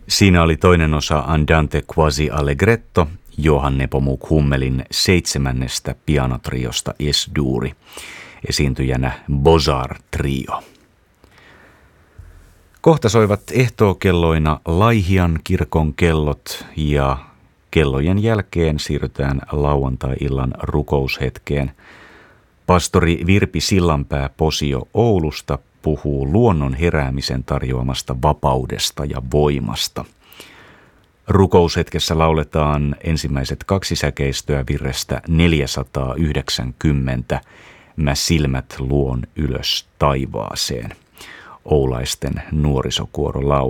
Siinä oli toinen osa Andante quasi allegretto Johann Nepomuk Hummelin 7. pianotriosta Es-duuri, esiintyjänä Bozar-trio. Kohta soivat ehtookelloina Laihian kirkon kellot ja kellojen jälkeen siirrytään lauantai-illan rukoushetkeen. Pastori Virpi Sillanpää Posio Oulusta puhuu luonnon heräämisen tarjoamasta vapaudesta ja voimasta. Rukoushetkessä lauletaan ensimmäiset 2 säkeistöä virrestä 490, Mä silmät luon ylös taivaaseen. Oulaisten nuorisokuoro laulaa.